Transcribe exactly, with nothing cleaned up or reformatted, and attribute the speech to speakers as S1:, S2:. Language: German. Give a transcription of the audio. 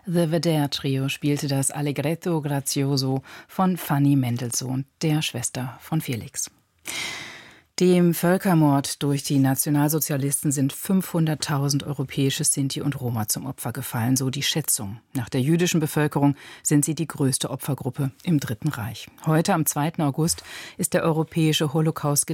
S1: The Vedder Trio spielte das Allegretto Grazioso von Fanny Mendelssohn, der Schwester von Felix. Dem Völkermord durch die Nationalsozialisten sind fünfhunderttausend europäische Sinti und Roma zum Opfer gefallen, so die Schätzung. Nach der jüdischen Bevölkerung sind sie die größte Opfergruppe im Dritten Reich. Heute, am zweiten August, ist der europäische Holocaust